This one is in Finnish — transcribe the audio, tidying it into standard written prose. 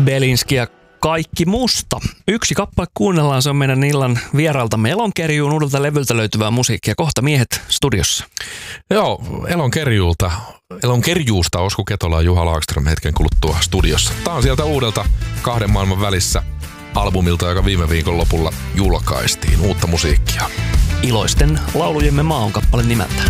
Belinski ja Kaikki musta. Yksi kappale kuunnellaan, se on meidän illan vierailtamme Elonkerjuun uudelta levyltä löytyvää musiikkia. Kohta miehet studiossa. Joo, Elonkerjuusta Osku Ketola ja Juha Laakström hetken kuluttua studiossa. Tää on sieltä uudelta Kahden maailman välissä albumilta, joka viime viikon lopulla julkaistiin. Uutta musiikkia. Iloisten laulujemme maa on kappale nimeltä.